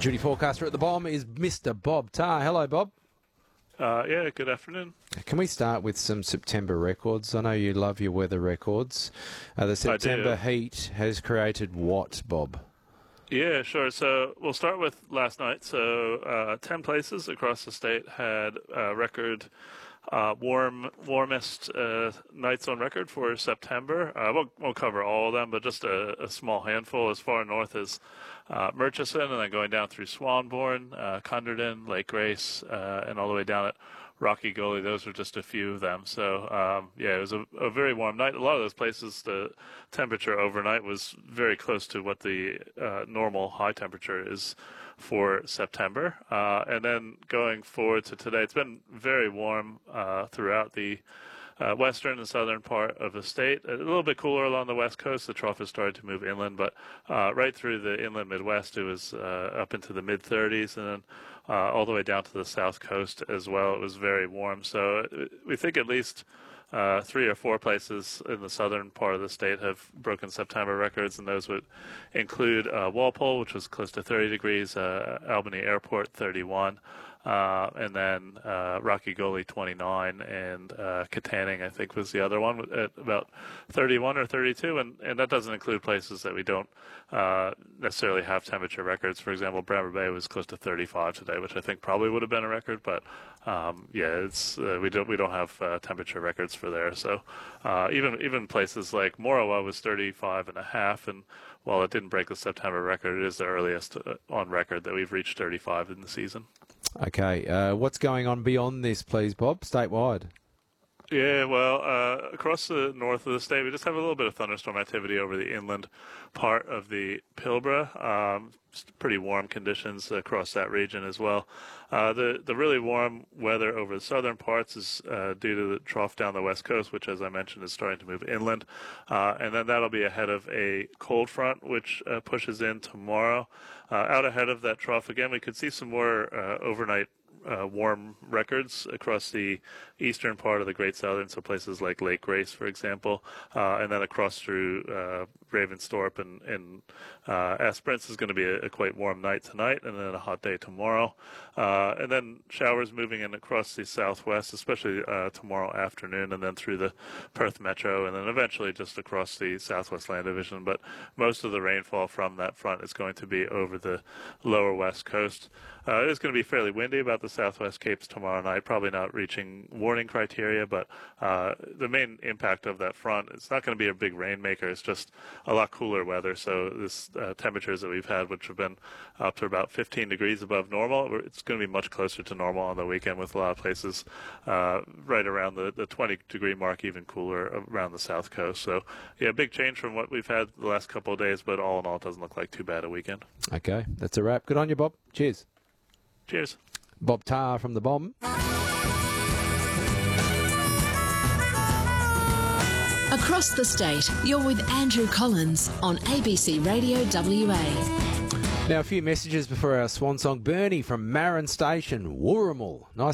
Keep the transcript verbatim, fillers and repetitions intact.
Duty forecaster at the Bomb is Mister Bob Tarr. Hello, Bob. Uh, yeah, good afternoon. Can we start with some September records? I know you love your weather records. Uh, the September heat has created what, Bob? Yeah, sure. So we'll start with last night. So uh, ten places across the state had uh, record uh, warm, warmest uh, nights on record for September. Uh, won't, won't cover all of them, but just a, a small handful as far north as uh, Murchison, and then going down through Swanbourne, uh, Cunderton, Lake Grace, uh, and all the way down at Rocky Gully. Those were just a few of them. So, um, yeah, it was a, a very warm night. A lot of those places, the temperature overnight was very close to what the uh, normal high temperature is for September. Uh, and then going forward to today, it's been very warm uh, throughout the Uh, western and southern part of the state. A little bit cooler along the west coast. The trough has started to move inland, but uh, right through the inland Midwest, it was uh, up into the mid thirties, and then uh, all the way down to the south coast as well. It was very warm. So we think at least uh, three or four places in the southern part of the state have broken September records, and those would include uh, Walpole, which was close to thirty degrees, uh, Albany Airport, thirty-one. Uh, and then uh, Rocky Gully, twenty-nine, and uh, Katanning, I think, was the other one at about thirty-one or thirty-two, and, and that doesn't include places that we don't uh, necessarily have temperature records. For example, Bramber Bay was close to thirty-five today, which I think probably would have been a record, but um, yeah, it's uh, we don't we don't have uh, temperature records for there. So uh, even even places like Morawa was thirty-five and a half, and while it didn't break the September record, it is the earliest uh, on record that we've reached thirty-five in the season. Okay, uh, what's going on beyond this, please, Bob, statewide? Yeah, well, uh, across the north of the state, we just have a little bit of thunderstorm activity over the inland part of the Pilbara. Um, pretty warm conditions across that region as well. Uh, the the really warm weather over the southern parts is uh, due to the trough down the west coast, which, as I mentioned, is starting to move inland. Uh, and then that'll be ahead of a cold front, which uh, pushes in tomorrow. Uh, out ahead of that trough, again, we could see some more uh, overnight Uh, warm records across the eastern part of the Great Southern, so places like Lake Grace, for example, uh, and then across through uh, Ravensthorpe and, and uh, Esperance is going to be a, a quite warm night tonight, and then a hot day tomorrow. Uh, and then showers moving in across the southwest, especially uh, tomorrow afternoon, and then through the Perth Metro, and then eventually just across the Southwest Land Division. But most of the rainfall from that front is going to be over the lower west coast. Uh, it is going to be fairly windy about the Southwest Capes tomorrow night, probably not reaching warning criteria, but uh, the main impact of that front, it's not going to be a big rainmaker. It's just a lot cooler weather. So this uh, temperatures that we've had, which have been up to about fifteen degrees above normal, it's going to be much closer to normal on the weekend, with a lot of places uh, right around the, the twenty degree mark, even cooler around the south coast. So, yeah, big change from what we've had the last couple of days, but all in all, it doesn't look like too bad a weekend. Okay, that's a wrap. Good on you, Bob. Cheers. Cheers. Bob Tarr from the Bomb. Across the state, you're with Andrew Collins on A B C Radio W A. Now, a few messages before our swan song. Bernie from Marin Station, Wooramel. Nice.